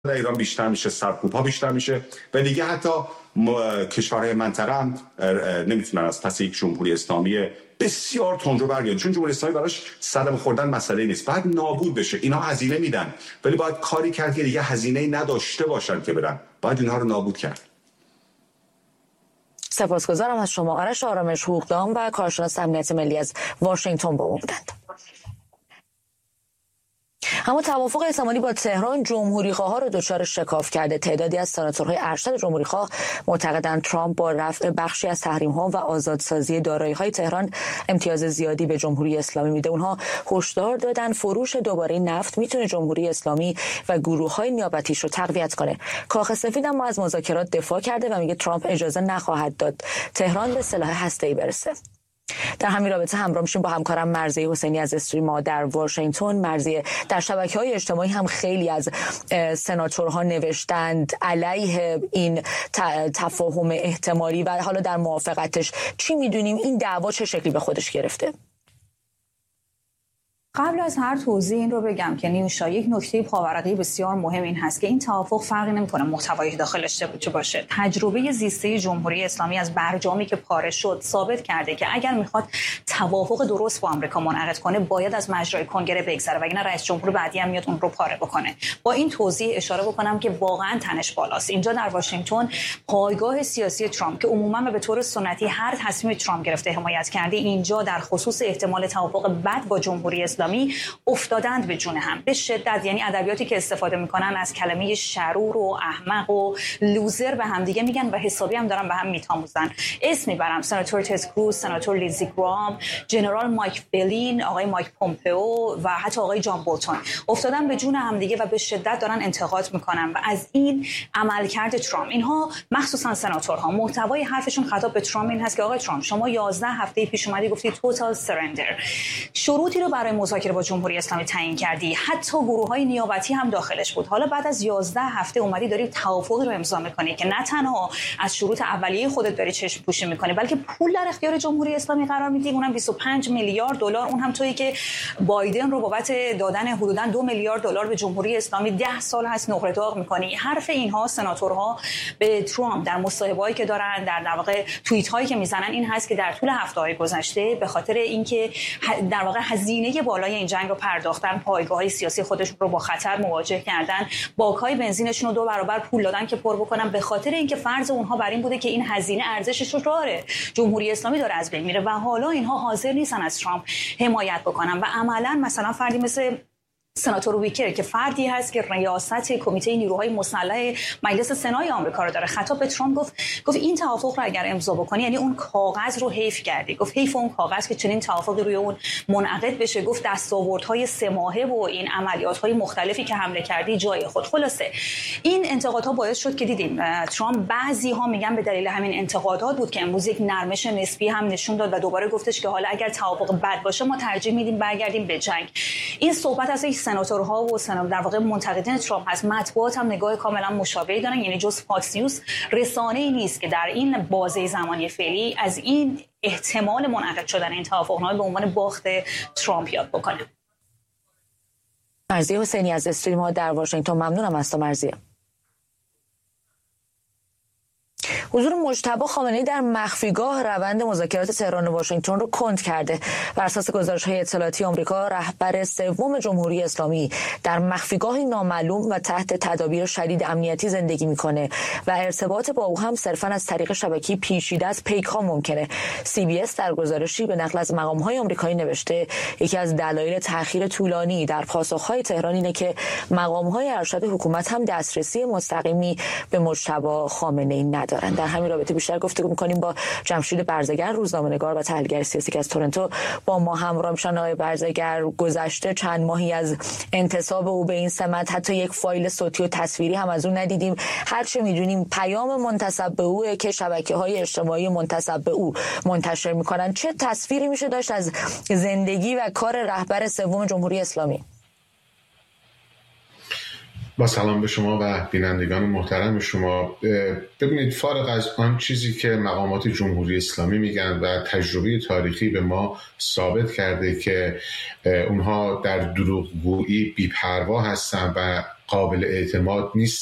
در ایران بیشتر میشه، سرکوب‌ها بیشتر میشه و دیگه حتی کشورهای منطقه هم نمیتونن از پس یک جمهوری اسلامی بسیار تندرو برگردن، چون جمهوری اسلامی براش صدمه خوردن مسئله نیست، بعد نابود بشه. اینا هزینه میدن ولی باید کاری کرد که دیگه هزینه‌ای نداشته باشن که برن، باید اینها رو نابود کرد. سپاسگزارم از شما. آرش آرامش، حقوقدان و کارشناس امنیت ملی از واشنگتن با ما بودند. اما توافق احتمالی با تهران جمهوری‌خواها را دچار شکاف کرده. تعدادی از سناتورهای ارشد جمهوری‌خواه معتقدند ترامپ با رفع بخشی از تحریم‌ها و آزادسازی دارایی‌های تهران امتیاز زیادی به جمهوری اسلامی میده. اونها هشدار دادن فروش دوباره نفت میتونه جمهوری اسلامی و گروه‌های نیابتیش رو تقویت کنه. کاخ سفید اما از مذاکرات دفاع کرده و میگه ترامپ اجازه نخواهد داد تهران به سلاح هسته‌ای برسه. در همین رابطه همراه میشیم با همکارم مرضیه حسینی از استریما در واشنگتن. مرضیه، در شبکه‌های اجتماعی هم خیلی از سناتورها نوشتند علیه این تفاهم احتمالی و حالا در موافقتش. چی میدونیم؟ این دعوا چه شکلی به خودش گرفته؟ قبل از هر توضیح این رو بگم که نیوشا، یک نکته پاورقی بسیار مهم این هست که این توافق فرقی نمی‌کنه محتوای داخلش چه باشه. تجربه زیسته جمهوری اسلامی از برجامی که پاره شد ثابت کرده که اگر میخواد توافق درست با آمریکا منعقد کنه باید از مجرای کنگره بگذره، وگرنه رئیس جمهور بعدی هم میاد اون رو پاره بکنه. با این توضیح اشاره بکنم که واقعا تنش بالاست. اینجا در واشنگتن پایگاه سیاسی ترامپ که عموما به طور سنتی هر تصمیم ترامپ گرفته حمایت کرده، اینجا در خصوص احتمال توافق بد با جمهوری اسلامی افتادند به جون هم به شدت. یعنی ادبیاتی که استفاده میکنن از کلمه شرور و احمق و لوزر به هم دیگه میگن و حسابی هم دارن به هم میتاموزن. اسم میبرم: سناتور تد کروز، سناتور لیندزی گرام، جنرال مایک بلین، آقای مایک پومپئو و حتی آقای جان بولتون افتادن به جون هم دیگه و به شدت دارن انتقاد میکنن و از این عملکرد ترامپ. اینها مخصوصا سناتورها محتوای حرفشون خطاب به ترامپ این هست که آقای ترامپ، شما 11 هفته پیش اومدی گفتی توتال سرندر، شروطی رو برای مذاکره با جمهوری اسلامی تعیین کردی، حتی گروه‌های نیابتی هم داخلش بود. حالا بعد از 11 هفته اومدی داری توافقی رو امضا می‌کنی که نه تنها از شروط اولیه خودت داری چشم پوشی می‌کنی بلکه پول در اختیار جمهوری اسلامی قرار میدی، اونم 25 میلیارد دلار، اون هم تویی که بایدن رو بابت دادن حدوداً 2 میلیارد دلار به جمهوری اسلامی 10 سال هست نقره داغ می‌کنی. حرف اینها سناتورها به ترامپ در مصاحبه‌ای که دارن، در واقع توییت‌هایی که میزنن این هست که در طول هفته‌های گذشته به خاطر اینکه در واقع هزینه بالای این جنگ رو پرداختن، پایگاه‌های سیاسی خودشون رو با خطر مواجه کردن، باک‌های بنزینشون رو 2 برابر پول دادن که پر بکنن، به خاطر اینکه فرض اونها بر این بوده که این هزینه ارزشش رو داره، جمهوری اسلامی داره از بین میره و حالا اینها حاضر نیستن از ترامپ حمایت بکنن و عملاً مثلا فردی مثل سناتور ویکر که فردی هست که ریاست کمیته نیروهای مسلح مجلس سنای آمریکا رو داره، خطاب به ترامپ گفت این توافق رو اگر امضا بکنی یعنی اون کاغذ رو حیف کردی. گفت حیف اون کاغذ که چنین توافقی روی اون منعقد بشه. گفت دستاوردهای 3 ماهه و این عملیات‌های مختلفی که حمله کردی جای خود. خلاصه این انتقادها باعث شد که دیدیم ترامپ بعضی‌ها میگن به دلیل همین انتقادات بود که امروز یک نرمش نسبی هم نشون داد و دوباره گفتش که حالا اگر توافق بد باشه ما ترجیح میدیم برگردیم به جنگ. این صحبت از سناتورها و در واقع منتقدین ترامپ هست. مطبوعات هم نگاه کاملا مشابهی دارن، یعنی جز فاکس نیوز رسانه‌ای نیست که در این بازه زمانی فعلی از این احتمال منعقد شدن این توافقنامه به عنوان باخت ترامپ یاد بکنه. مرضیه حسینی از استریما در واشنگتن، ممنونم از تو مرضیه. حضور مجتبی خامنه‌ای در مخفیگاه روند مذاکرات تهران و واشنگتن رو کند کرده. بر اساس گزارش‌های اطلاعاتی آمریکا، رهبر سوم جمهوری اسلامی در مخفیگاهی نامعلوم و تحت تدابیر شدید امنیتی زندگی میکنه و ارتباط با او هم صرفاً از طریق شبکه‌ای پیچیده از پیک‌ها ممکنه. CBS در گزارشی به نقل از مقام‌های آمریکایی نوشته یکی از دلایل تأخیر طولانی در پاسخ‌های تهران اینه که مقام‌های ارشد حکومت هم دسترسی مستقیمی به مجتبی خامنه‌ای ندارند. در همین رابطه بیشتر گفتگو می‌کنیم با جمشید برزگر، روزنامه‌نگار و تحلیلگر سیاسی که از تورنتو با ما همراه میشن. آقای برزگر، گذشته چند ماهی از انتصاب او به این سمت حتی یک فایل صوتی و تصویری هم از اون ندیدیم. هر چه می‌دونیم پیام منتسب به او که شبکه‌های اجتماعی منتسب به او منتشر می‌کنن. چه تصویری میشه داشت از زندگی و کار رهبر سوم جمهوری اسلامی؟ با سلام به شما و بینندگان محترم شما. ببینید، فارغ از آن چیزی که مقامات جمهوری اسلامی میگن و تجربه تاریخی به ما ثابت کرده که اونها در دروغگویی بی‌پروا هستن و قابل اعتماد نیست